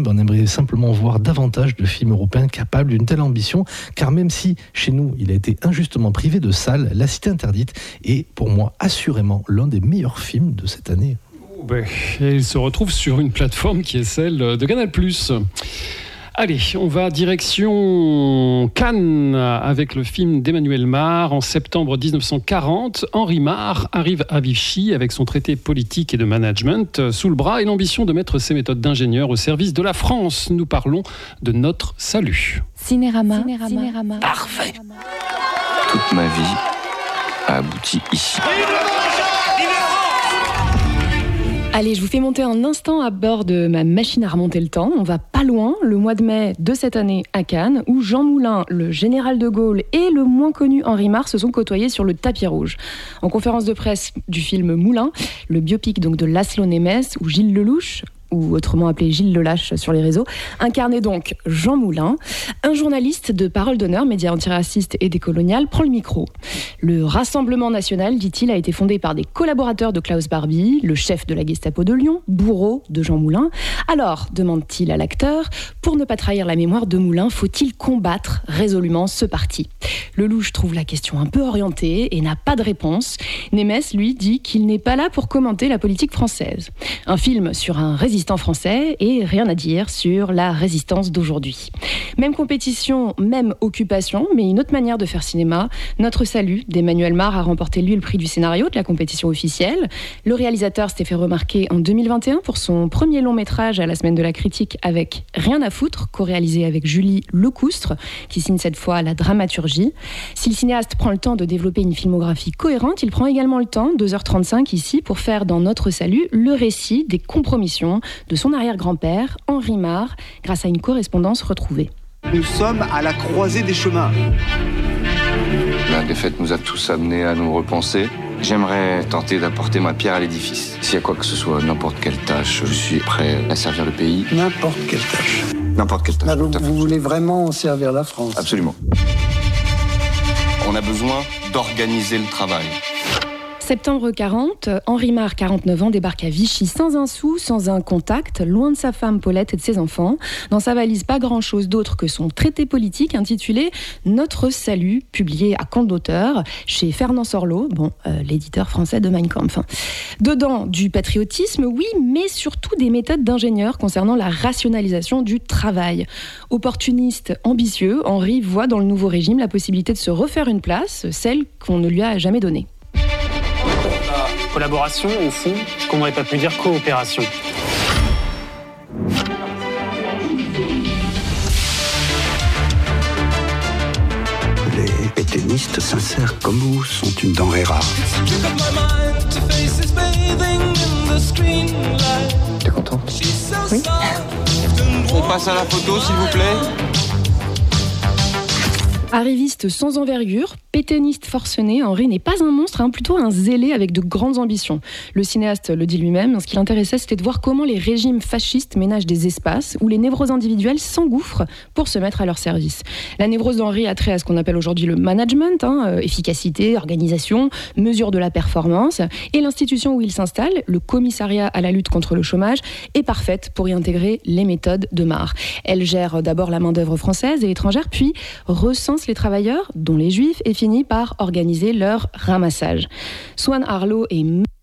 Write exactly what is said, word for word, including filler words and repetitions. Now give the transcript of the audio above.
ben, on aimerait simplement voir davantage de films européens capables d'une telle ambition, car même si chez nous il a été injustement privé de salles, La Cité Interdite est pour moi assurément l'un des meilleurs films de cette année. Ben, il se retrouve sur une plateforme qui est celle de Canal plus. Allez, on va direction Cannes avec le film d'Emmanuel Mars. En septembre dix-neuf cent quarante, Henri Mars arrive à Vichy avec son traité politique et de management sous le bras et l'ambition de mettre ses méthodes d'ingénieur au service de la France. Nous parlons de Notre Salut. Cinérama. Cinérama. Cinérama. Parfait. Toute ma vie a abouti ici. Allez, je vous fais monter un instant à bord de ma machine à remonter le temps. On va pas loin, le mois de mai de cette année à Cannes, où Jean Moulin, le général de Gaulle et le moins connu Henri Mars se sont côtoyés sur le tapis rouge. En conférence de presse du film Moulin, le biopic donc de Laszlo Nemes, où Gilles Lelouch, ou autrement appelé Gilles Lelache sur les réseaux, incarnait donc Jean Moulin. Un journaliste de Parole d'Honneur, média antiraciste et décolonial, prend le micro. Le Rassemblement National, dit-il, a été fondé par des collaborateurs de Klaus Barbie, le chef de la Gestapo de Lyon, bourreau de Jean Moulin. Alors, demande-t-il à l'acteur, pour ne pas trahir la mémoire de Moulin, faut-il combattre résolument ce parti ? Lelouch trouve la question un peu orientée et n'a pas de réponse. Nemes, lui, dit qu'il n'est pas là pour commenter la politique française. Un film sur un résistant français et rien à dire sur la résistance d'aujourd'hui. Même compétition, même occupation, mais une autre manière de faire cinéma. Notre Salut d'Emmanuel Mars a remporté lui le prix du scénario de la compétition officielle. Le réalisateur s'était fait remarquer en deux mille vingt et un pour son premier long métrage à la Semaine de la Critique avec Rien à foutre, co-réalisé avec Julie Lecoustre, qui signe cette fois la dramaturgie. Si le cinéaste prend le temps de développer une filmographie cohérente, il prend également le temps, deux heures trente-cinq ici, pour faire dans Notre Salut le récit des compromissions de son arrière-grand-père, Henri Mars, grâce à une correspondance retrouvée. Nous sommes à la croisée des chemins. La défaite nous a tous amenés à nous repenser. J'aimerais tenter d'apporter ma pierre à l'édifice. S'il y a quoi que ce soit, n'importe quelle tâche, je suis prêt à servir le pays. N'importe quelle tâche. N'importe quelle tâche. Ah, donc vous voulez vraiment servir la France ? Absolument. On a besoin d'organiser le travail. Septembre quarante, Henri Mars, quarante-neuf ans, débarque à Vichy sans un sou, sans un contact, loin de sa femme Paulette et de ses enfants. Dans sa valise, pas grand-chose d'autre que son traité politique intitulé Notre Salut, publié à compte d'auteur chez Fernand Sorlot, bon, euh, l'éditeur français de Mein Kampf. Dedans, du patriotisme, oui, mais surtout des méthodes d'ingénieur concernant la rationalisation du travail. Opportuniste, ambitieux, Henri voit dans le nouveau régime la possibilité de se refaire une place, celle qu'on ne lui a jamais donnée. Collaboration, au fond, ce qu'on n'aurait pas pu dire coopération. Les pétainistes sincères comme vous sont une denrée rare. T'es content ? Oui. On passe à la photo, s'il vous plaît. Arriviste sans envergure, pétainiste forcené, Henri n'est pas un monstre, hein, plutôt un zélé avec de grandes ambitions. Le cinéaste le dit lui-même, ce qui l'intéressait, c'était de voir comment les régimes fascistes ménagent des espaces où les névroses individuelles s'engouffrent pour se mettre à leur service. La névrose d'Henri a trait à ce qu'on appelle aujourd'hui le management, hein, euh, efficacité, organisation, mesure de la performance, et l'institution où il s'installe, le commissariat à la lutte contre le chômage, est parfaite pour y intégrer les méthodes de Mars. Elle gère d'abord la main-d'œuvre française et étrangère, puis recense les travailleurs, dont les juifs, et finit par organiser leur ramassage. Swan Arlo et